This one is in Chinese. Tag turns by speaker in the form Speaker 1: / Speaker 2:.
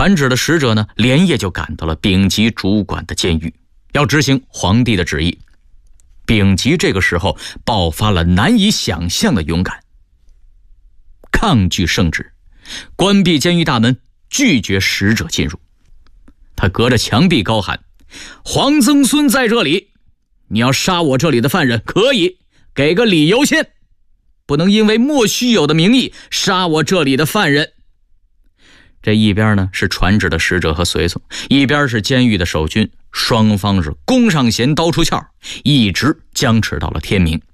Speaker 1: 传旨的使者呢，连夜就赶到了丙吉主管的监狱，要执行皇帝的旨意。丙吉这个时候爆发了难以想象的勇敢，抗拒圣旨，关闭监狱大门，拒绝使者进入。他隔着墙壁高喊：皇曾孙在这里，你要杀我这里的犯人可以，给个理由先，不能因为莫须有的名义杀我这里的犯人。这一边呢是传旨的使者和随从，一边是监狱的守军，双方是弓上弦，刀出鞘，一直僵持到了天明。